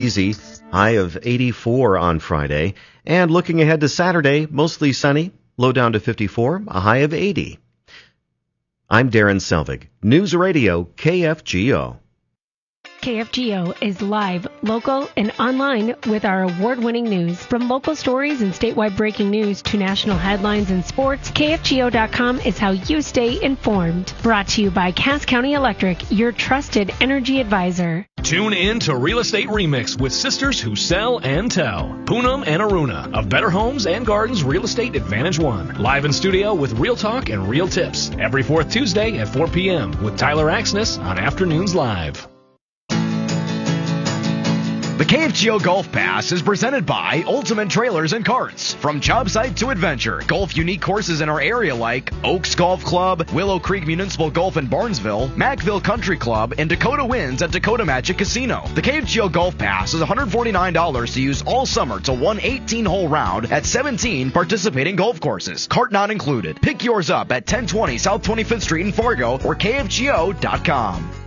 Easy, high of 84 on Friday. And looking ahead to Saturday, mostly sunny, low down to 54, a high of 80. I'm Darren Selvig, News Radio KFGO. KFGO is live, local, and online with our award-winning news. From local stories and statewide breaking news to national headlines and sports, KFGO.com is how you stay informed. Brought to you by Cass County Electric, your trusted energy advisor. Tune in to Real Estate Remix with sisters who sell and tell. Poonam and Aruna of Better Homes and Gardens Real Estate Advantage One. Live in studio with real talk and real tips. Every fourth Tuesday at 4 p.m. with Tyler Axness on Afternoons Live. The KFGO Golf Pass is presented by Ultimate Trailers and Carts. From job site to adventure, golf unique courses in our area like Oaks Golf Club, Willow Creek Municipal Golf in Barnesville, Mackville Country Club, and Dakota Winds at Dakota Magic Casino. The KFGO Golf Pass is $149 to use all summer to one 18-hole round at 17 participating golf courses. Cart not included. Pick yours up at 1020 South 25th Street in Fargo or KFGO.com.